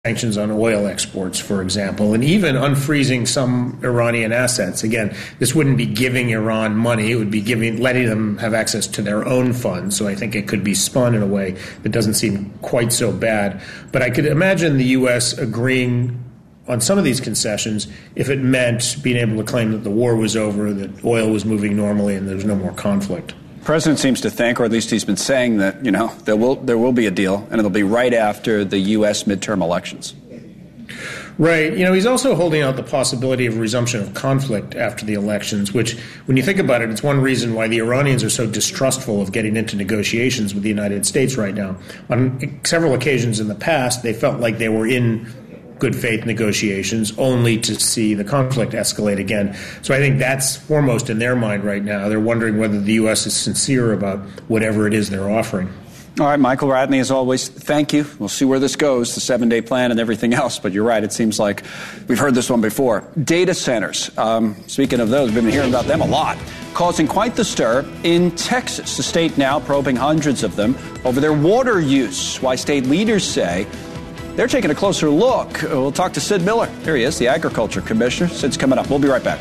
sanctions on oil exports, for example, and even unfreezing some Iranian assets. Again, this wouldn't be giving Iran money. It would be letting them have access to their own funds. So I think it could be spun in a way that doesn't seem quite so bad. But I could imagine the U.S. agreeing on some of these concessions if it meant being able to claim that the war was over, that oil was moving normally, and there was no more conflict. The president seems to think, or at least he's been saying, that, there will be a deal, and it'll be right after the U.S. midterm elections. Right. He's also holding out the possibility of resumption of conflict after the elections, which, when you think about it, it's one reason why the Iranians are so distrustful of getting into negotiations with the United States right now. On several occasions in the past, they felt like they were in good faith negotiations only to see the conflict escalate again. So I think that's foremost in their mind right now. They're wondering whether the U.S. is sincere about whatever it is they're offering. All right, Michael Radney, as always, thank you. We'll see where this goes, the 7-day plan and everything else. But you're right, it seems like we've heard this one before. Data centers. Speaking of those, we've been hearing about them a lot, causing quite the stir in Texas. The state now probing hundreds of them over their water use. Why state leaders say they're taking a closer look. We'll talk to Sid Miller. There he is, the Agriculture Commissioner. Sid's coming up. We'll be right back.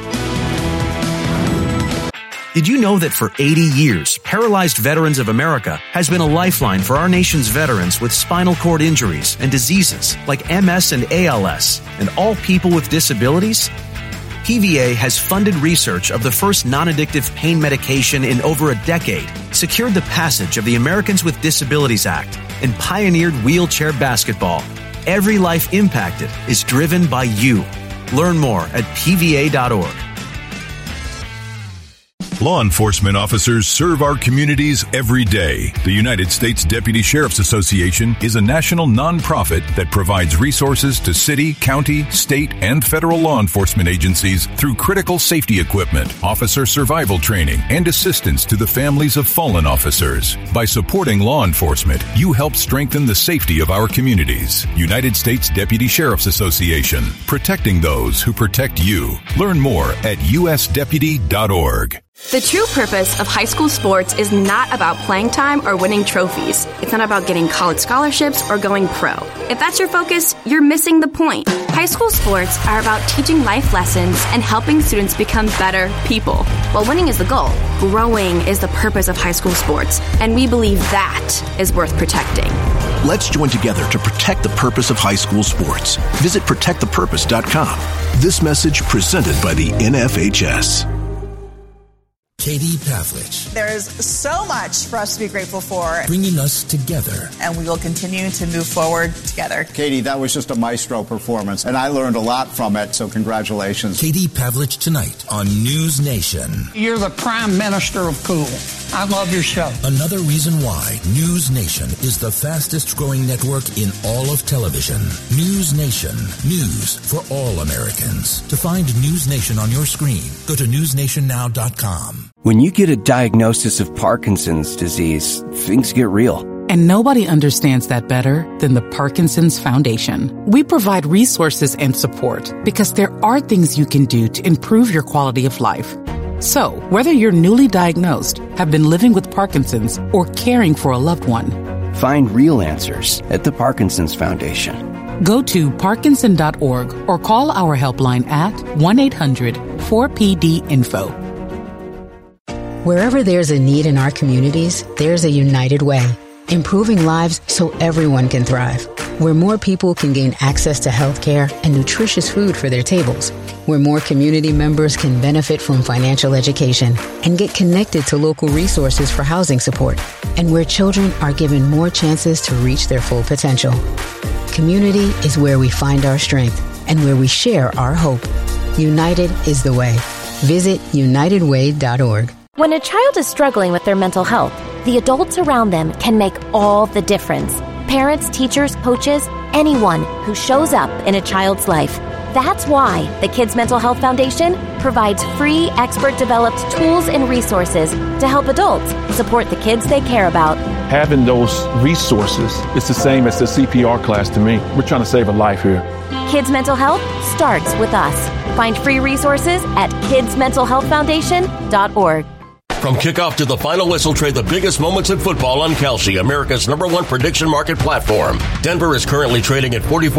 Did you know that for 80 years, Paralyzed Veterans of America has been a lifeline for our nation's veterans with spinal cord injuries and diseases like MS and ALS, and all people with disabilities? PVA has funded research of the first non-addictive pain medication in over a decade, secured the passage of the Americans with Disabilities Act, and pioneered wheelchair basketball. Every life impacted is driven by you. Learn more at pva.org. Law enforcement officers serve our communities every day. The United States Deputy Sheriff's Association is a national nonprofit that provides resources to city, county, state, and federal law enforcement agencies through critical safety equipment, officer survival training, and assistance to the families of fallen officers. By supporting law enforcement, you help strengthen the safety of our communities. United States Deputy Sheriff's Association, protecting those who protect you. Learn more at usdeputy.org. The true purpose of high school sports is not about playing time or winning trophies. It's not about getting college scholarships or going pro. If that's your focus, you're missing the point. High school sports are about teaching life lessons and helping students become better people. While winning is the goal, growing is the purpose of high school sports, and we believe that is worth protecting. Let's join together to protect the purpose of high school sports. Visit protectthepurpose.com. This message presented by the NFHS. Katie Pavlich. There's so much for us to be grateful for. Bringing us together. And we will continue to move forward together. Katie, that was just a maestro performance, and I learned a lot from it, so congratulations. Katie Pavlich tonight on News Nation. You're the prime minister of cool. I love your show. Another reason why News Nation is the fastest growing network in all of television. News Nation. News for all Americans. To find News Nation on your screen, go to newsnationnow.com. When you get a diagnosis of Parkinson's disease, things get real. And nobody understands that better than the Parkinson's Foundation. We provide resources and support because there are things you can do to improve your quality of life. So, whether you're newly diagnosed, have been living with Parkinson's, or caring for a loved one, find real answers at the Parkinson's Foundation. Go to parkinson.org or call our helpline at 1-800-4PD-INFO. Wherever there's a need in our communities, there's a United Way, improving lives so everyone can thrive. Where more people can gain access to health care and nutritious food for their tables. Where more community members can benefit from financial education and get connected to local resources for housing support. And where children are given more chances to reach their full potential. Community is where we find our strength and where we share our hope. United is the way. Visit unitedway.org. When a child is struggling with their mental health, the adults around them can make all the difference. Parents, teachers, coaches, anyone who shows up in a child's life. That's why the Kids Mental Health Foundation provides free, expert-developed tools and resources to help adults support the kids they care about. Having those resources is the same as the CPR class to me. We're trying to save a life here. Kids Mental Health starts with us. Find free resources at kidsmentalhealthfoundation.org. From kickoff to the final whistle, trade the biggest moments in football on Kalshi, America's #1 prediction market platform. Denver is currently trading at 44.